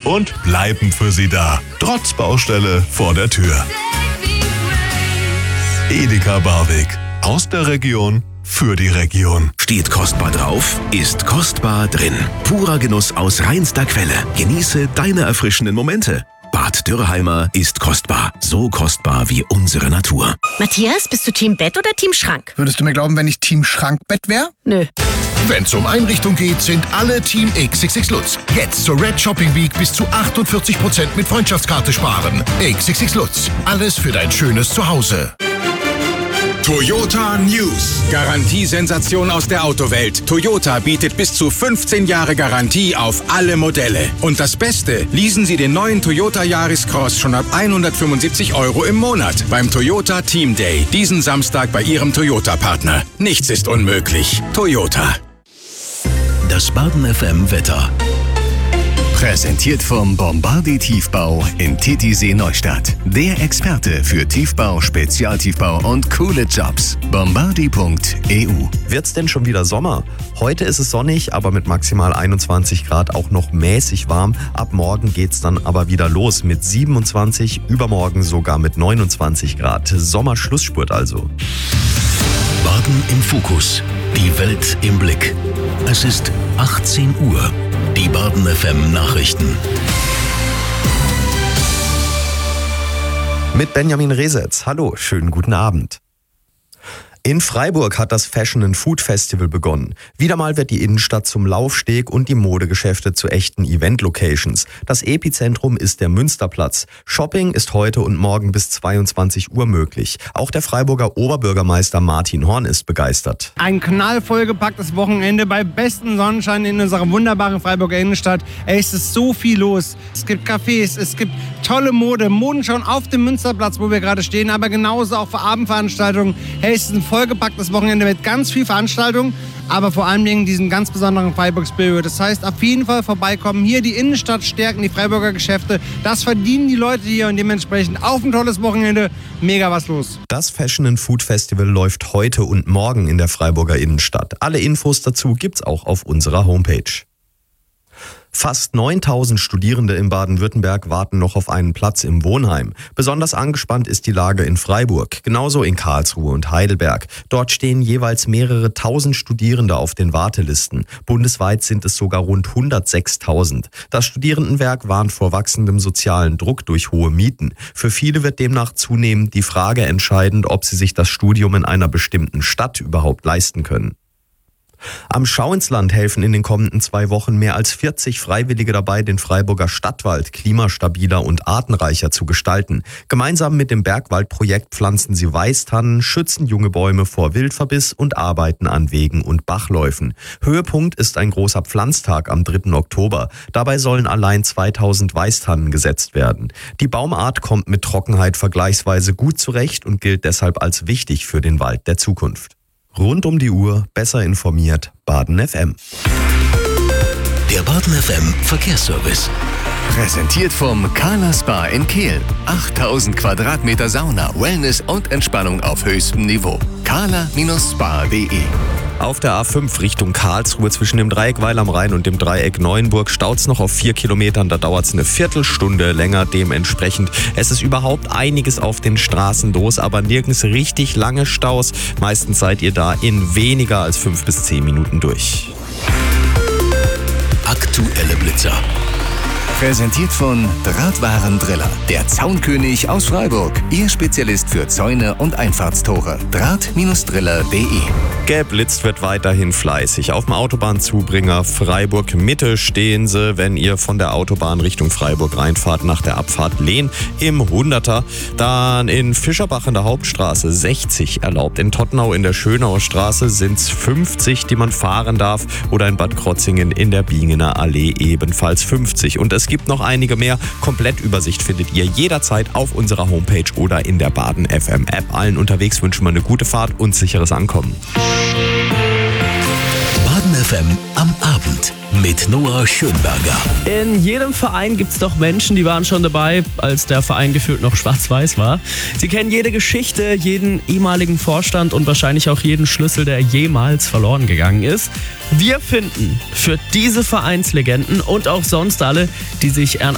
und bleiben für Sie da. Trotz Baustelle vor der Tür. Edeka Barwig. Aus der Region für die Region. Steht kostbar drauf, ist kostbar drin. Purer Genuss aus reinster Quelle. Genieße deine erfrischenden Momente. Bad Dürrheimer ist kostbar. So kostbar wie unsere Natur. Matthias, bist du Team Bett oder Team Schrank? Würdest du mir glauben, wenn ich Team Schrankbett wäre? Nö. Wenn's um Einrichtung geht, sind alle Team XXX Lutz. Jetzt zur Red Shopping Week bis zu 48% mit Freundschaftskarte sparen. XXX Lutz. Alles für dein schönes Zuhause. Toyota News. Garantiesensation aus der Autowelt. Toyota bietet bis zu 15 Jahre Garantie auf alle Modelle. Und das Beste, leasen Sie den neuen Toyota Yaris Cross schon ab 175 € im Monat beim Toyota Team Day. Diesen Samstag bei Ihrem Toyota-Partner. Nichts ist unmöglich. Toyota. Das Baden FM Wetter. Präsentiert vom Bombardier Tiefbau in Titisee Neustadt. Der Experte für Tiefbau, Spezialtiefbau und coole Jobs. Bombardier.eu. Wird's denn schon wieder Sommer? Heute ist es sonnig, aber mit maximal 21 Grad auch noch mäßig warm. Ab morgen geht's dann aber wieder los mit 27, übermorgen sogar mit 29 Grad. Sommerschlussspurt also. Baden im Fokus. Die Welt im Blick. Es ist 18 Uhr. Die Baden FM Nachrichten. Mit Benjamin Resetz. Hallo, schönen guten Abend. In Freiburg hat das Fashion and Food Festival begonnen. Wieder mal wird die Innenstadt zum Laufsteg und die Modegeschäfte zu echten Event-Locations. Das Epizentrum ist der Münsterplatz. Shopping ist heute und morgen bis 22 Uhr möglich. Auch der Freiburger Oberbürgermeister Martin Horn ist begeistert. Ein knallvollgepacktes Wochenende bei bestem Sonnenschein in unserer wunderbaren Freiburger Innenstadt. Es ist so viel los. Es gibt Cafés, es gibt tolle Modenschauen auf dem Münsterplatz, wo wir gerade stehen, aber genauso auch für Abendveranstaltungen. Es ist ein vollgepacktes Wochenende mit ganz viel Veranstaltungen, aber vor allen Dingen diesen ganz besonderen Freiburg Spirit. Das heißt, auf jeden Fall vorbeikommen, hier die Innenstadt stärken, die Freiburger Geschäfte. Das verdienen die Leute hier und dementsprechend auf ein tolles Wochenende. Mega was los. Das Fashion and Food Festival läuft heute und morgen in der Freiburger Innenstadt. Alle Infos dazu gibt's auch auf unserer Homepage. Fast 9000 Studierende in Baden-Württemberg warten noch auf einen Platz im Wohnheim. Besonders angespannt ist die Lage in Freiburg, genauso in Karlsruhe und Heidelberg. Dort stehen jeweils mehrere tausend Studierende auf den Wartelisten. Bundesweit sind es sogar rund 106.000. Das Studierendenwerk warnt vor wachsendem sozialen Druck durch hohe Mieten. Für viele wird demnach zunehmend die Frage entscheidend, ob sie sich das Studium in einer bestimmten Stadt überhaupt leisten können. Am Schau ins Land helfen in den kommenden 2 Wochen mehr als 40 Freiwillige dabei, den Freiburger Stadtwald klimastabiler und artenreicher zu gestalten. Gemeinsam mit dem Bergwaldprojekt pflanzen sie Weißtannen, schützen junge Bäume vor Wildverbiss und arbeiten an Wegen und Bachläufen. Höhepunkt ist ein großer Pflanztag am 3. Oktober. Dabei sollen allein 2000 Weißtannen gesetzt werden. Die Baumart kommt mit Trockenheit vergleichsweise gut zurecht und gilt deshalb als wichtig für den Wald der Zukunft. Rund um die Uhr, besser informiert, Baden FM. Der Baden FM Verkehrsservice. Präsentiert vom Carla Spa in Kehl. 8000 Quadratmeter Sauna, Wellness und Entspannung auf höchstem Niveau. carla-spa.de. Auf der A5 Richtung Karlsruhe zwischen dem Dreieck Weil am Rhein und dem Dreieck Neuenburg staut's noch auf 4 Kilometern. Da dauert's eine Viertelstunde länger dementsprechend. Es ist überhaupt einiges auf den Straßen los, aber nirgends richtig lange Staus. Meistens seid ihr da in weniger als 5 bis 10 Minuten durch. Aktuelle Blitzer. Präsentiert von Drahtwarendriller, der Zaunkönig aus Freiburg. Ihr Spezialist für Zäune und Einfahrtstore. Draht-driller.de. Geblitzt wird weiterhin fleißig. Auf dem Autobahnzubringer Freiburg-Mitte stehen sie, wenn ihr von der Autobahn Richtung Freiburg reinfahrt, nach der Abfahrt Lehn im 100er. Dann in Fischerbach in der Hauptstraße 60 erlaubt. In Tottenau in der Schönauer Straße sind's 50, die man fahren darf. Oder in Bad Krotzingen in der Bingener Allee ebenfalls 50. Und es gibt noch einige mehr. Komplettübersicht findet ihr jederzeit auf unserer Homepage oder in der Baden FM App. Allen unterwegs wünschen wir eine gute Fahrt und sicheres Ankommen. Baden FM am Abend mit Noah Schönberger. In jedem Verein gibt es doch Menschen, die waren schon dabei, als der Verein gefühlt noch schwarz-weiß war. Sie kennen jede Geschichte, jeden ehemaligen Vorstand und wahrscheinlich auch jeden Schlüssel, der jemals verloren gegangen ist. Wir finden für diese Vereinslegenden und auch sonst alle, die sich